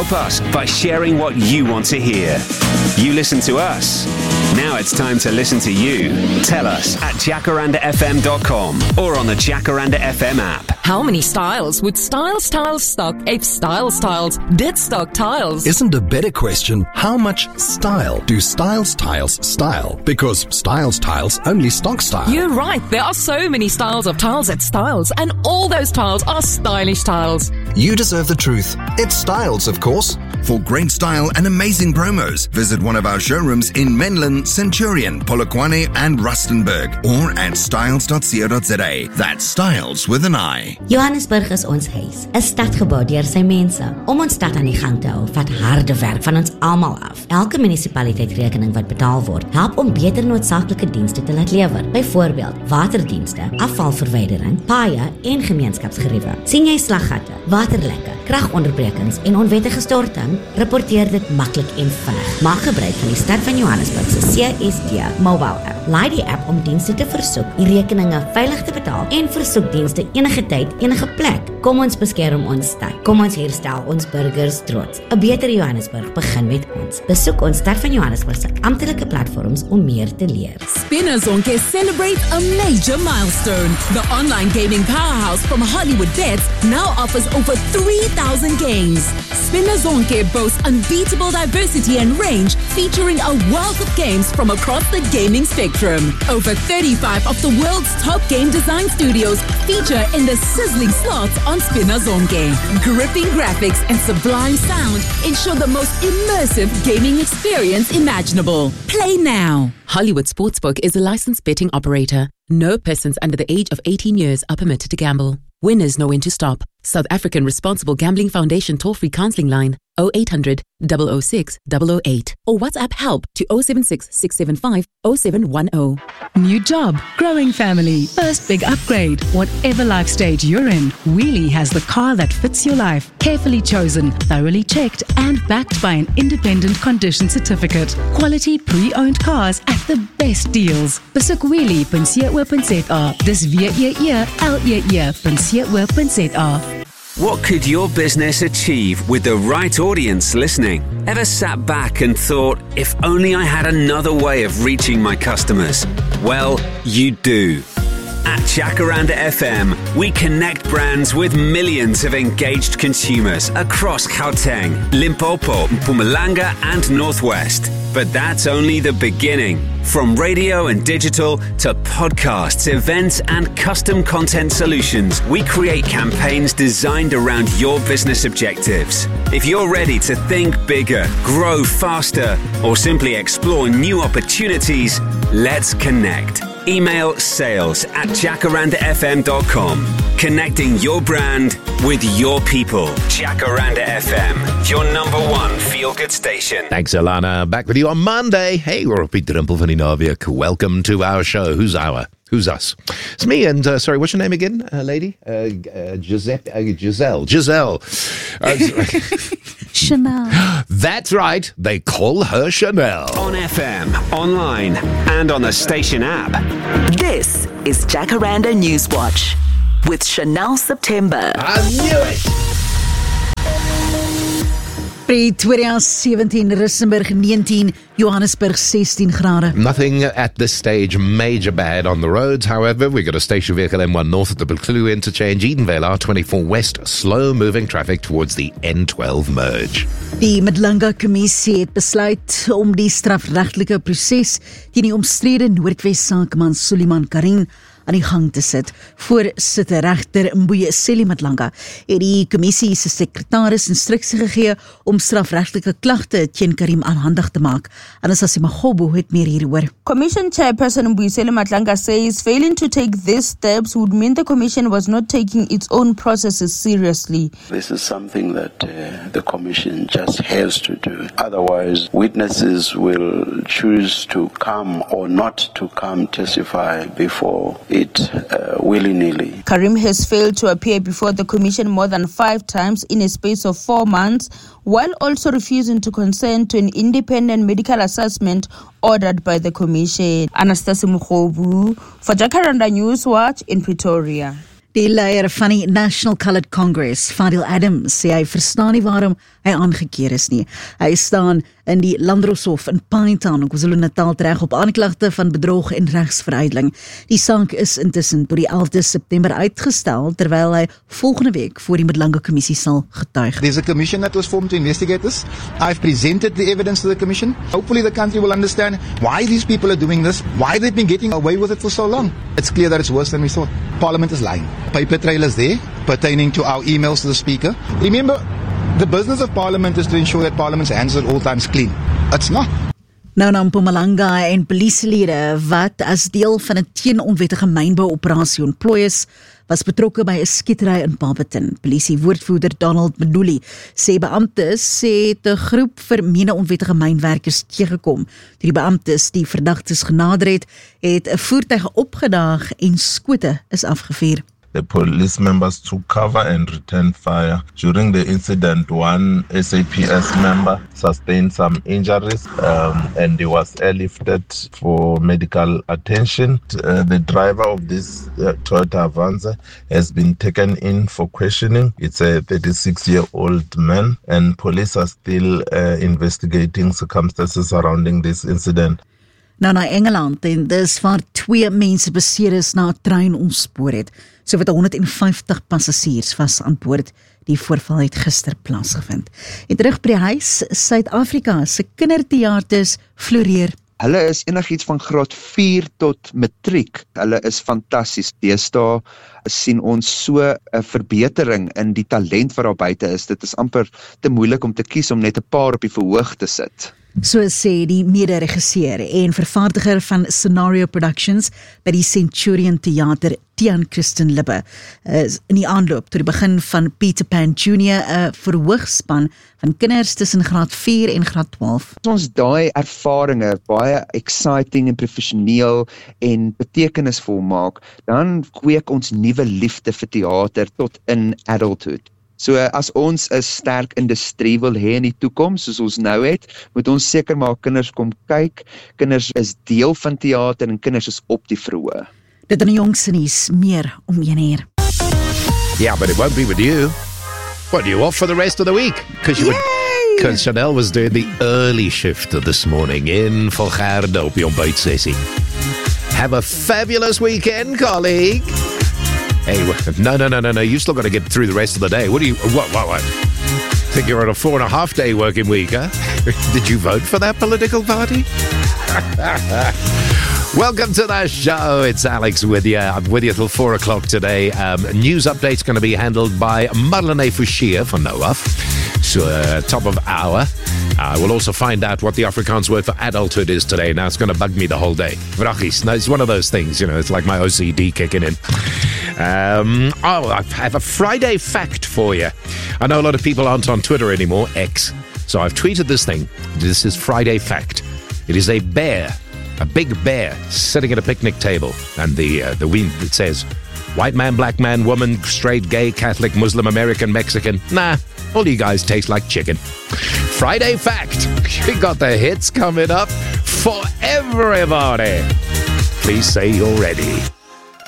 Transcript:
help us by sharing what you want to hear. You listen to us. Now it's time to listen to you. Tell us at jacarandafm.com or on the Jacaranda FM app. How many styles would Style Styles stock if Style Styles did stock tiles? Isn't a better question, how much style do Style Styles style? Because Style Styles only stock style. You're right. There are so many styles of tiles at Styles, and all those tiles are stylish tiles. You deserve the truth. It's Styles, of course. For great style and amazing promos, visit one of our showrooms in Menlyn, Centurion, Polokwane and Rustenburg or at styles.co.za. That's Styles with an I. Johannesburg is ons huis, 'n stad gebou deur sy mense. Om ons stad aan die gang te hou, vat harde werk van ons almal af. Elke munisipaliteitsrekening wat betaal word, help om beter noodsaaklike dienste te laat lewer. Byvoorbeeld, waterdienste, afvalverwydering, paaie en gemeenskapsgeriewe. Sien jy slaggatte, waterlekke, kragonderbrekings en onwettige storting? Rapporteer dit maklik en vinnig. Maak gebruik van die Stad van Johannesburg se CSD mobile app. Laai die app om dienste te versoek, die rekeninge veilig te betaal en versoek dienste enige tyd, enige plek. Kom ons beskerm ons stad. Kom ons herstel ons burgers trots. 'n Beter Johannesburg begin met ons. Besoek ons Stad van Johannesburg se amptelike platforms om meer te leer. Spinazonke celebrates a major milestone. The online gaming powerhouse from HollywoodBets now offers over 3,000 games. Spinazonke boasts unbeatable diversity and range, featuring a wealth of games from across the gaming spectrum. Over 35 of the world's top game design studios feature in the sizzling slots on Spinazonke. Gripping graphics and sublime sound ensure the most immersive gaming experience imaginable. Play now. Hollywood Sportsbook is a licensed betting operator. No persons under the age of 18 years are permitted to gamble. Winners know when to stop. South African Responsible Gambling Foundation toll-free counseling line 0800 006 008 or WhatsApp help to 076 675 0710. New job, growing family, first big upgrade. Whatever life stage you're in, Wheelie has the car that fits your life. Carefully chosen, thoroughly checked and backed by an independent condition certificate. Quality pre-owned cars at the best deals. Besoek wheelie.co.za. Dis www.lee.co.za. What could your business achieve with the right audience listening? Ever sat back and thought, if only I had another way of reaching my customers? Well, you do. At Jacaranda FM, we connect brands with millions of engaged consumers across Gauteng, Limpopo, Mpumalanga and Northwest. But that's only the beginning. From radio and digital to podcasts, events and custom content solutions, we create campaigns designed around your business objectives. If you're ready to think bigger, grow faster, or simply explore new opportunities, let's connect. Email sales@jacarandafm.com. Connecting your brand with your people. Jacaranda FM, your number one feel-good station. Thanks, Alana. Back with you on Monday. Hey, we're op die drempel van die naweek. Welcome to our show. Who's us? It's me and, sorry, what's your name again, lady? Giselle. Chanel. That's right. They call her Chanel. On FM, online, and on the station app. This is Jacaranda Newswatch with Chanel September. I knew it. Pretoria 17, Rustenburg 19, Johannesburg 16 grade. Nothing at this stage major bad on the roads. However, we've got a station vehicle M1 north at the Buccleuch interchange, Edenvale R24 west, slow-moving traffic towards the N12 merge. Die Madlanga Kommissie het besluit om die strafregtelike proses teen die omstrede Noordwes sakeman Suleiman Karim aan die gang te sit. Voorsitter regter Mbuye Seli Madlanga het die kommissie se sekretaris instruksie gegee om strafregtelike klagte teen Karim aanhandig te maak. Anastasia Magobo het meer hieroor. Commission Chairperson Mbuye Seli Madlanga says failing to take these steps would mean the Commission was not taking its own processes seriously. This is something that the Commission just has to do. Otherwise, witnesses will choose to come or not to come testify before it willy-nilly. Karim has failed to appear before the Commission more than 5 times in a space of 4 months, while also refusing to consent to an independent medical assessment ordered by the Commission. Anastasia Mukhobu for Jacaranda Newswatch in Pretoria. Die leier van die National Coloured Congress, Fadil Adams, sê hy verstaan nie waarom hy aangekeer is nie. Hy staan in die Landdroshof in Pinetown, KwaZulu-Natal reg op aanklagte van bedrog en regsveruideling. Die saak is intussen tot die 11de September uitgestel, terwyl hy volgende week voor die Madlanga Kommissie sal getuig. There's a commission that was formed to investigate this. I've presented the evidence to the commission. Hopefully the country will understand why these people are doing this, why they've been getting away with it for so long. It's clear that it's worse than we thought. Parliament is lying. Paper trail is there pertaining to our emails to the Speaker. Remember, the business of Parliament is to ensure that Parliament's hands are at all times clean. It's not. Nou na Mpumalanga en polisielede wat as deel van 'n teenonwettige mynbouoperasie ontplooi is, was betrokke by 'n skietery in Barberton. Polisie-woordvoerder Donald Meduli sê beamptes het 'n groep vermeende onwettige mynwerkers teëgekom. Toe die beamptes die verdagtes genader het 'n voertuig opgedaag en skote is afgevuur. The police members took cover and returned fire. During the incident, one SAPS member sustained some injuries and he was airlifted for medical attention. The driver of this Toyota Avanza has been taken in for questioning. It's a 36-year-old man and police are still investigating circumstances surrounding this incident. Nou na Engeland en dis waar 2 mense beseer is na 'n trein ontspoor het. Sowat 150 passasiers was aan boord. Die voorval het gister plaasgevind. En terug by die huis, Suid-Afrika se kinderteaters floreer. Hulle is enigiets van graad 4 tot matriek. Hulle is fantasties. Deesdae sien ons so 'n verbetering in die talent wat daar buite is. Dit is amper te moeilik om te kies om net 'n paar op die verhoog te sit. So sê die mede-regisseur en vervaardiger van Scenario Productions by die Centurion Theater, Tian Christen Libbe, in die aanloop tot die begin van Peter Pan Jr., 'n verhoogspan van kinders tussen graad 4 en graad 12. As ons daai ervarings baie exciting en professioneel en betekenisvol maak, dan kweek ons nuwe liefde vir teater tot in adulthood. So as ons 'n sterk industrie wil hê in die toekoms, soos ons nou het, moet ons seker maak kinders kom kyk, kinders is deel van teater en kinders is op die verhoog. Dit in die jongste nuus, meer om 1:00. Yeah, but it won't be with you. What, are you off for the rest of the week? Because Chanel was doing the early shift this morning in Volgaarde op die ontbytsessie. Have a fabulous weekend, colleague. Hey, no, you still got to get through the rest of the day. What? Think you're on a 4.5-day working week, huh? Did you vote for that political party? Welcome to the show. It's Alex with you. I'm with you till 4 o'clock today. News update's going to be handled by Marlene Fouchier from NOAF. So, top of hour. We'll also find out what the Afrikaans word for adulthood is today. Now, it's going to bug me the whole day. Vragies. No, it's one of those things, it's like my OCD kicking in. I have a Friday fact for you. I know a lot of people aren't on Twitter anymore, X. So I've tweeted this thing. This is Friday fact. It is a bear, a big bear, sitting at a picnic table. And the wind, it says, white man, black man, woman, straight, gay, Catholic, Muslim, American, Mexican. Nah, all you guys taste like chicken. Friday fact. We got the hits coming up for everybody. Please say you're ready.